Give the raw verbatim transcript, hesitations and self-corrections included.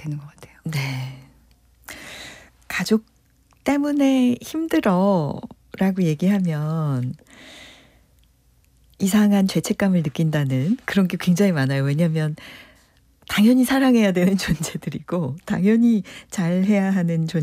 되는 것 같아요. 네. 가족 때문에 힘들어 라고 얘기하면 이상한 죄책감을 느낀다는 그런 게 굉장히 많아요. 왜냐하면 당연히 사랑해야 되는 존재들이고 당연히 잘해야 하는 존